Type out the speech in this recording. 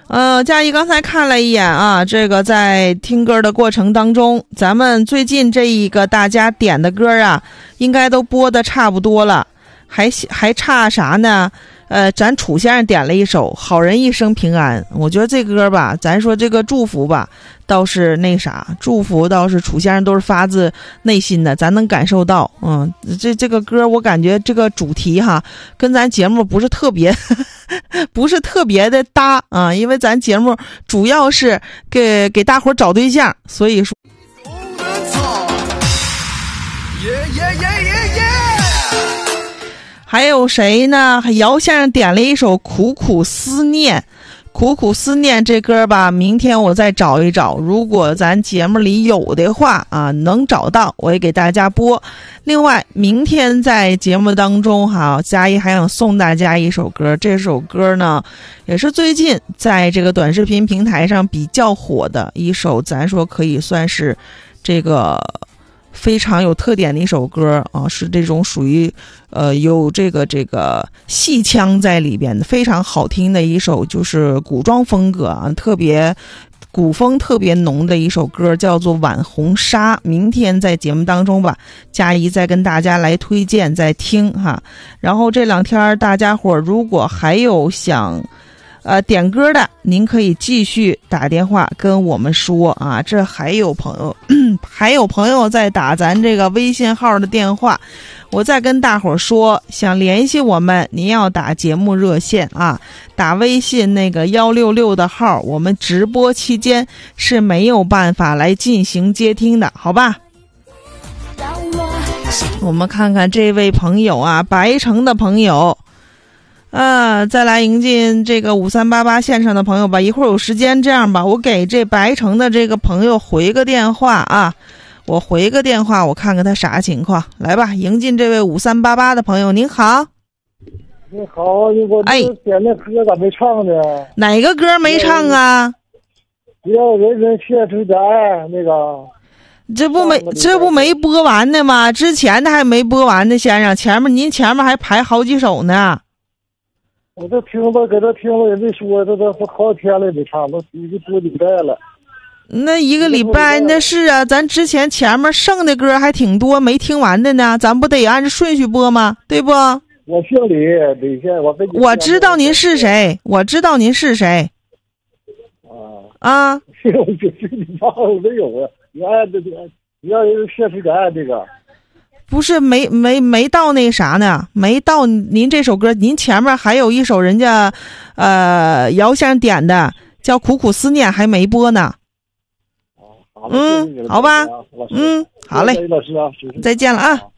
佳怡刚才看了一眼啊，这个在听歌的过程当中，咱们最近这一个大家点的歌啊，应该都播的差不多了，还差啥呢？咱楚先生点了一首《好人一生平安》，我觉得这歌吧，咱说这个祝福吧，倒是那啥，祝福倒是楚先生都是发自内心的，咱能感受到。这个歌我感觉这个主题哈，跟咱节目不是特别不是特别的搭啊，因为咱节目主要是给大伙找对象，所以说。还有谁呢？姚先生点了一首《苦苦思念》，苦苦思念这歌吧，明天我再找一找，如果咱节目里有的话啊，能找到我也给大家播。另外明天在节目当中哈，佳怡还想送大家一首歌，这首歌呢也是最近在这个短视频平台上比较火的一首，咱说可以算是这个非常有特点的一首歌啊，是这种属于有这个戏腔在里边的，非常好听的一首，就是古装风格啊，特别古风特别浓的一首歌，叫做《晚红纱》。明天在节目当中吧，佳怡再跟大家来推荐再听哈。然后这两天大家伙如果还有想点歌的，您可以继续打电话跟我们说啊。这还有朋友在打咱这个微信号的电话，我再跟大伙说，想联系我们，您要打节目热线啊，打微信那个166的号，我们直播期间是没有办法来进行接听的，好吧？我们看看这位朋友啊，白城的朋友。再来迎进这个5388线上的朋友吧，一会儿有时间这样吧，我给这白城的这个朋友回个电话啊，我回个电话，我看看他啥情况。来吧，迎进这位5388的朋友，您好。 你好，我点那歌咋没唱呢？ 哪个歌没唱啊？ 要人人写出的爱那个。 这不没播完呢吗？之前的还没播完呢，先生，您前面还排好几首呢。 我这听吧，给他听了也没说，这都好几天了也没唱，都一个多礼拜了。 那一个礼拜那是啊，咱之前面剩的歌还挺多没听完的呢，咱不得按照顺序播吗？对不？ 我姓李， 我知道您是谁，啊。 姓你忘了没有啊？你按这个，你要写出个按这个。 不是没到那啥呢，没到您这首歌，您前面还有一首人家姚先生点的叫《苦苦思念》还没播呢。 好吧， 好嘞，再见了啊。